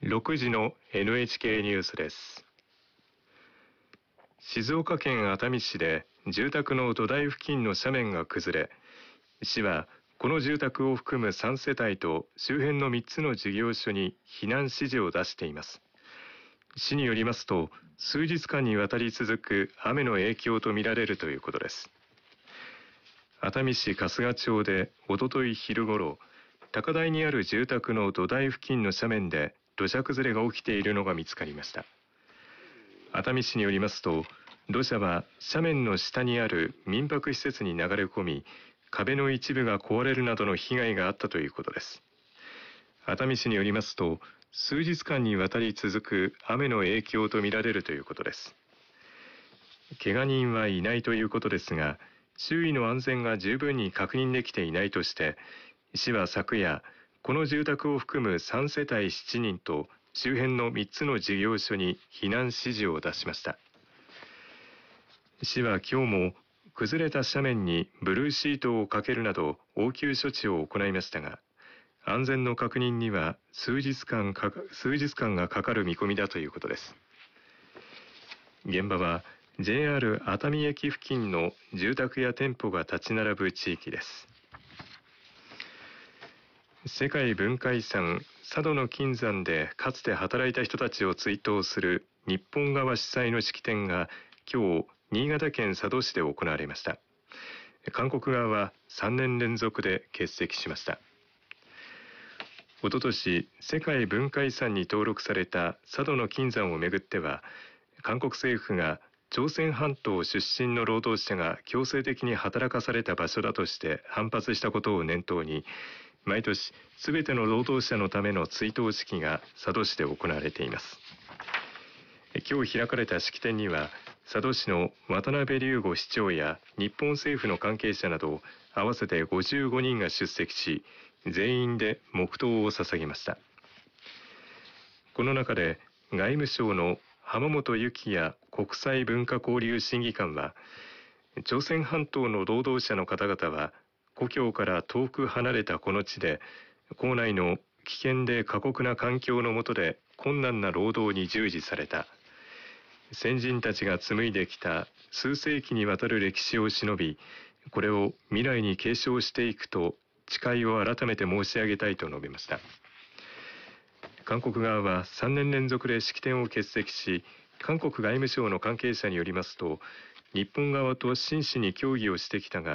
6時の NHK ニュースです。静岡県熱海市で住宅の土台付近の斜面が崩れ、市はこの住宅を含む3世帯と周辺の3つの事業所に避難指示を出しています。市によりますと、数日間にわたり続く雨の影響とみられるということです。熱海市春日町でおととい昼ごろ、高台にある住宅の土台付近の斜面で土砂崩れが起きているのが見つかりました。熱海市によりますと、土砂は斜面の下にある民泊施設に流れ込み、壁の一部が壊れるなどの被害があったということです。熱海市によりますと、数日間にわたり続く雨の影響とみられるということです。怪我人はいないということですが、周囲の安全が十分に確認できていないとして、市は昨夜、この住宅を含む3世帯7人と周辺の3つの事業所に避難指示を出しました。市は今日も崩れた斜面にブルーシートをかけるなど応急処置を行いましたが、安全の確認には数日間がかかる見込みだということです。現場は JR 熱海駅付近の住宅や店舗が立ち並ぶ地域です。世界文化遺産佐渡島の金山でかつて働いた人たちを追悼する日本側主催の式典が今日新潟県佐渡市で行われました。韓国側は3年連続で欠席しました。おととし世界文化遺産に登録された佐渡の金山をめぐっては、韓国政府が朝鮮半島出身の労働者が強制的に働かされた場所だとして反発したことを念頭に、毎年すべての労働者のための追悼式が佐渡市で行われています。今日開かれた式典には、佐渡市の渡辺龍吾市長や日本政府の関係者など合わせて55人が出席し、全員で黙祷を捧げました。この中で外務省の浜本幸也国際文化交流審議官は、朝鮮半島の労働者の方々は故郷から遠く離れたこの地で、校内の危険で過酷な環境の下で困難な労働に従事された。先人たちが紡いできた数世紀にわたる歴史を忍び、これを未来に継承していくと誓いを改めて申し上げたいと述べました。韓国側は3年連続で式典を欠席し、韓国外務省の関係者によりますと、日本側と真摯に協議をしてきたが、